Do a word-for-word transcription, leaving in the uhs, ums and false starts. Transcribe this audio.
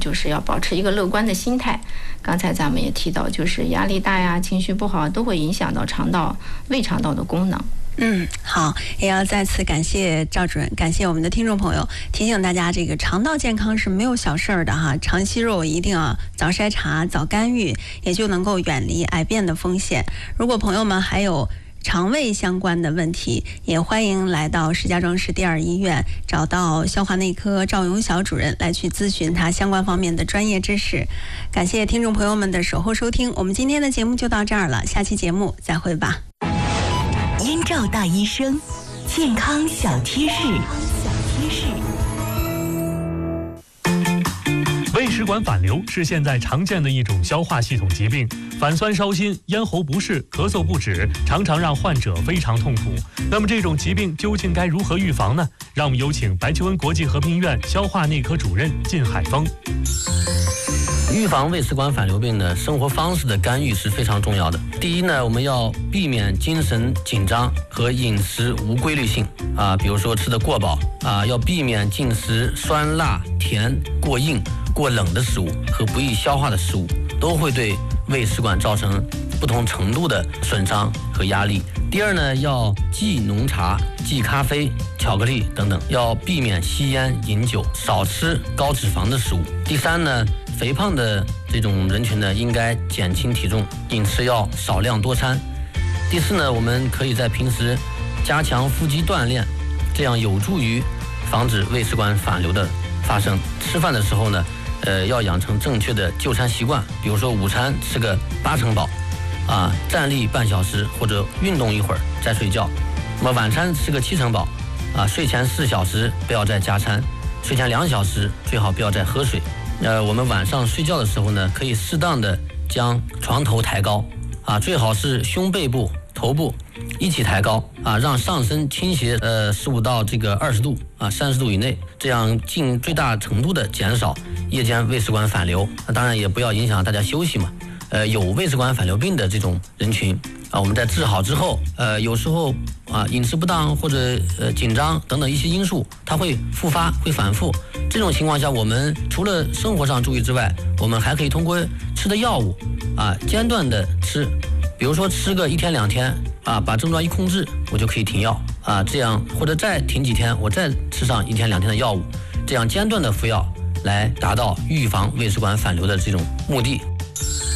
就是要保持一个乐观的心态。刚才咱们也提到，就是压力大呀、情绪不好都会影响到肠道、胃肠道的功能。 嗯，好，也要再次感谢赵主任，感谢我们的听众朋友，提醒大家，这个肠道健康是没有小事儿的哈，肠息肉一定要早筛查、早干预，也就能够远离癌变的风险。如果朋友们还有肠胃相关的问题，也欢迎来到石家庄市第二医院，找到消化内科赵永晓主任来去咨询他相关方面的专业知识。感谢听众朋友们的守候收听，我们今天的节目就到这儿了，下期节目再会吧。 燕赵大医生，健康小贴士。小贴士。 胃食管反流是现在常见的一种消化系统疾病，反酸烧心、咽喉不适、咳嗽不止，常常让患者非常痛苦。那么这种疾病究竟该如何预防呢？让我们有请白求恩国际和平医院消化内科主任靳海峰。 预防胃食管反流病呢，生活方式的干预是非常重要的。第一呢，我们要避免精神紧张和饮食无规律性啊，比如说吃得过饱啊，要避免进食酸辣甜、过硬、过冷的食物和不易消化的食物，都会对胃食管造成不同程度的损伤和压力。第二呢，要忌浓茶、忌咖啡、巧克力等等，要避免吸烟、饮酒，少吃高脂肪的食物。第三呢，肥胖的这种人群呢，应该减轻体重，饮食要少量多餐。第四呢，我们可以在平时加强腹肌锻炼，这样有助于防止胃食管反流的发生。吃饭的时候呢，呃，要养成正确的就餐习惯，比如说午餐吃个八成饱，啊，站立半小时或者运动一会儿再睡觉。那么晚餐吃个七成饱，啊，睡前四小时不要再加餐，睡前两小时最好不要再喝水。呃，我们晚上睡觉的时候呢，可以适当的将床头抬高，啊，最好是胸背部、头部一起抬高，啊，让上身倾斜呃十五到这个二十度，啊，三十度以内，这样尽最大程度的减少夜间胃食管反流。那当然也不要影响大家休息嘛。呃，有胃食管反流病的这种人群啊，我们在治好之后，呃，有时候啊饮食不当或者呃紧张等等一些因素，它会复发，会反复。这种情况下，我们除了生活上注意之外，我们还可以通过吃的药物啊，间断的吃，比如说吃个一天两天啊，把症状一控制，我就可以停药啊，这样或者再停几天，我再吃上一天两天的药物，这样间断的服药，来达到预防胃食管反流的这种目的。